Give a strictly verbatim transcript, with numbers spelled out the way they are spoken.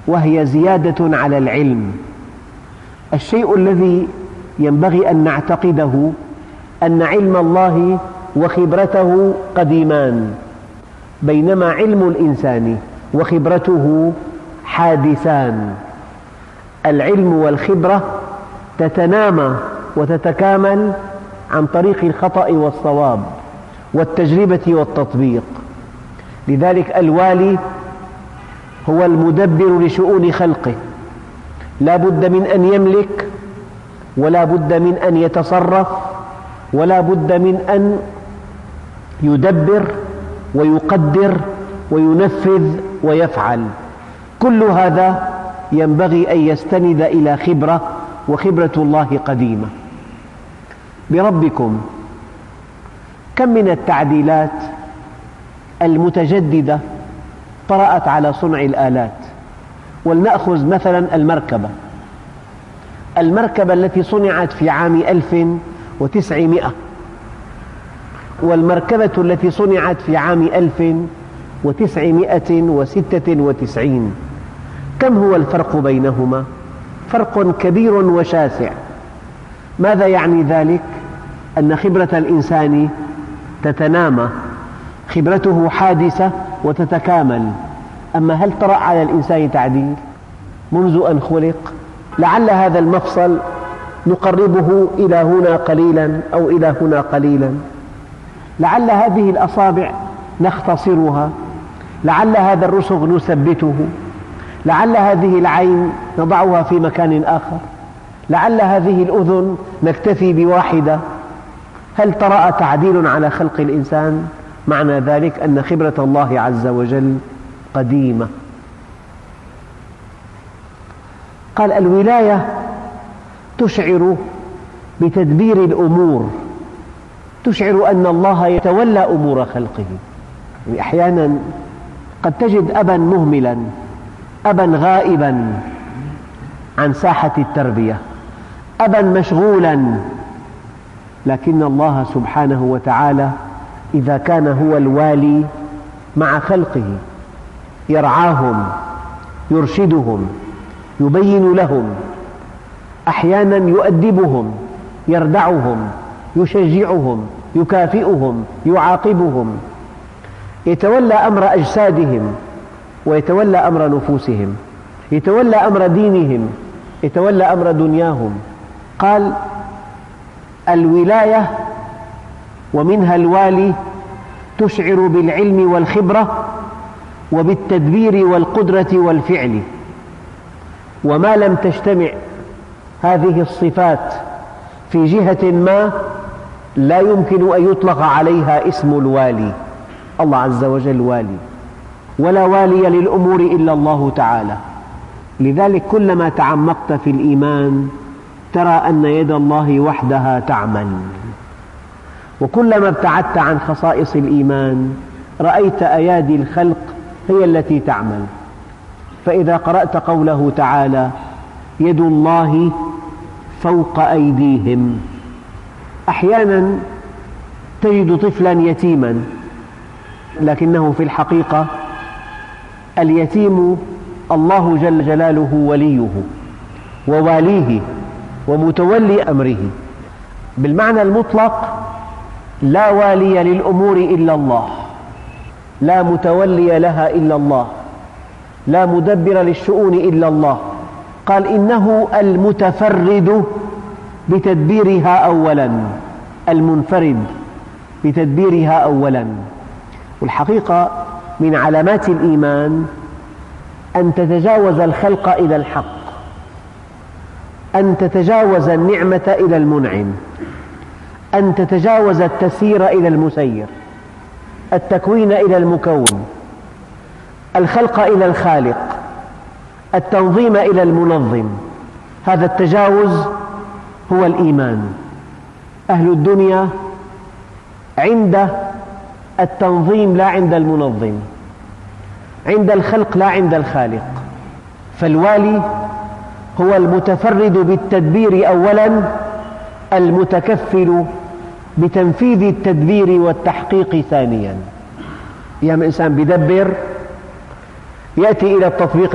وهي زيادة على العلم. الشيء الذي ينبغي أن نعتقده أن علم الله وخبرته قديمان، بينما علم الإنسان وخبرته حادثان. العلم والخبرة تتنامى وتتكامل عن طريق الخطأ والصواب والتجربة والتطبيق. لذلك الوالي هو المدبر لشؤون خلقه، لا بد من أن يملك، ولا بد من أن يتصرف، ولا بد من أن يدبر ويقدر وينفذ ويفعل. كل هذا ينبغي أن يستند إلى خبرة، وخبرة الله قديمة. بربكم كم من التعديلات المتجددة طرأت على صنع الآلات. ولنأخذ مثلا المركبة المركبة التي صنعت في عام ألف وتسعمائة والمركبة التي صنعت في عام ألف وتسعمائة وستة وتسعين، كم هو الفرق بينهما؟ فرق كبير وشاسع. ماذا يعني ذلك؟ أن خبرة الإنسان تتنامى، خبرته حادثة وتتكامل. أما هل طرأ على الإنسان تعديل منذ أن خلق؟ لعل هذا المفصل نقربه إلى هنا قليلا أو إلى هنا قليلا، لعل هذه الأصابع نختصرها، لعل هذا الرسغ نثبته، لعل هذه العين نضعها في مكان آخر، لعل هذه الأذن نكتفي بواحدة. هل طرأ تعديل على خلق الإنسان؟ معنى ذلك أن خبرة الله عز وجل قديمة. قال الولاية تشعر بتدبير الأمور، تشعر أن الله يتولى أمور خلقه. أحيانا قد تجد أبا مهملا، أبا غائبا عن ساحة التربية، أبا مشغولا، لكن الله سبحانه وتعالى إذا كان هو الوالي مع خلقه يرعاهم، يرشدهم، يبين لهم، أحيانا يؤدبهم، يردعهم، يشجعهم، يكافئهم، يعاقبهم، يتولى أمر أجسادهم ويتولى أمر نفوسهم، يتولى أمر دينهم، يتولى أمر دنياهم. قال الولاية ومنها الوالي تشعر بالعلم والخبرة وبالتدبير والقدرة والفعل. وما لم تجتمع هذه الصفات في جهة ما لا يمكن أن يطلق عليها اسم الوالي. الله عز وجل والي، ولا والي للأمور إلا الله تعالى. لذلك كلما تعمقت في الإيمان ترى أن يد الله وحدها تعمل، وكلما ابتعدت عن خصائص الإيمان رأيت أيادي الخلق هي التي تعمل. فإذا قرأت قوله تعالى يد الله فوق أيديهم، أحيانا تجد طفلا يتيما، لكنه في الحقيقة اليتيم الله جل جلاله وليه وواليه ومتولي أمره. بالمعنى المطلق لا والي للأمور إلا الله، لا متولي لها إلا الله، لا مدبر للشؤون إلا الله. قال إنه المتفرد بتدبيرها أولا، المنفرد بتدبيرها أولا. والحقيقة من علامات الإيمان أن تتجاوز الخلق إلى الحق، أن تتجاوز النعمة إلى المنعم، أن تتجاوز التسيير إلى المسير، التكوين إلى المكون، الخلق إلى الخالق، التنظيم إلى المنظم. هذا التجاوز هو الإيمان. أهل الدنيا عند التنظيم لا عند المنظم، عند الخلق لا عند الخالق. فالوالي هو المتفرد بالتدبير أولا، المتكفل بتنفيذ التدبير والتحقيق ثانيا. يعني إنسان بدبر يأتي إلى التطبيق